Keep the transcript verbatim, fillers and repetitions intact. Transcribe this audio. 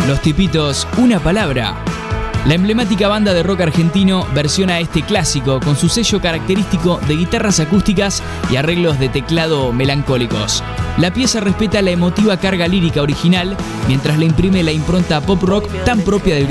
Los Tipitos, Una Palabra. La emblemática banda de rock argentino versiona este clásico con su sello característico de guitarras acústicas y arreglos de teclado melancólicos. La pieza respeta la emotiva carga lírica original, mientras le imprime la impronta pop rock tan propia del grupo.